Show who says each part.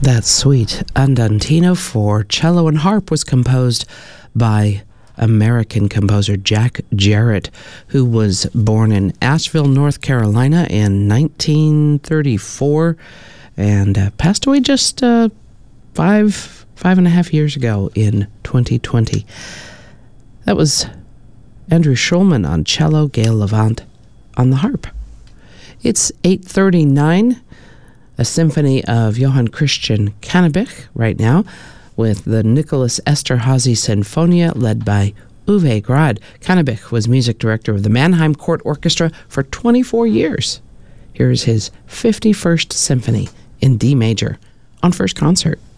Speaker 1: That suite, Andantino for cello and harp, was composed by American composer Jack Jarrett, who was born in Asheville, North Carolina in 1934 and passed away just 5.5 years ago in 2020. That was Andrew Schulman on cello, Gail Levant on the harp. It's 8:39. A symphony of Johann Christian Cannabich right now with the Nicholas Esterhazy Sinfonia led by Uwe Grad. Cannabich was music director of the Mannheim Court Orchestra for 24 years. Here's his 51st Symphony in D major on First Concert.